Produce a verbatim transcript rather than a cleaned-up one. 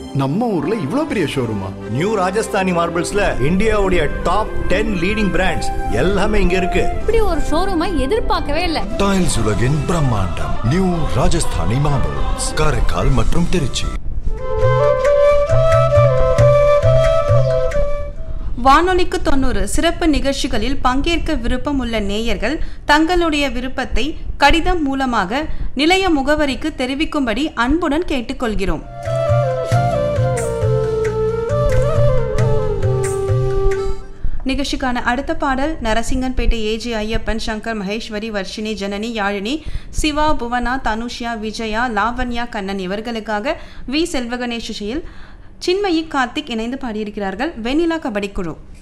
நம்ம ஊர்ல இவ்ளோ பெரிய ஷோரூமா? நியூ ராஜஸ்தானி மார்பிள்ஸ்ல இந்தியாவுடைய டாப் டென் லீடிங் பிராண்ட்ஸ் எல்லாமே இங்க இருக்கு. இப்படி ஒரு ஷோரூமை எதிர்பார்க்கவே இல்ல. டைல்ஸ் உலகின் பிரம்மாண்டம் நியூ ராஜஸ்தானி மார்பிள்ஸ், காரைக்கால் மற்றும் திருச்சி. வானொலிக்கு தொண்ணூறு சிறப்பு நிகழ்ச்சிகளில் பங்கேற்க விருப்பம் உள்ள நேயர்கள் தங்களுடைய விருப்பத்தை கடிதம் மூலமாக நிலைய முகவரிக்கு தெரிவிக்கும்படி அன்புடன் கேட்டுக்கொள்கிறோம். நிகழ்ச்சிக்கான அடுத்த பாடல் நரசிங்கன்பேட்டை ஏஜி ஐயப்பன், சங்கர், மகேஸ்வரி, வர்ஷினி, ஜனனி, யாழினி, சிவா, புவனா, தனுஷ்யா, விஜயா, லாவண்யா, கண்ணன் இவர்களுக்காக வி செல்வகணேஷ் இசையில் சின்மயி, கார்த்திக் இணைந்து பாடியிருக்கிறார்கள். வெண்ணிலா கபடி குழு.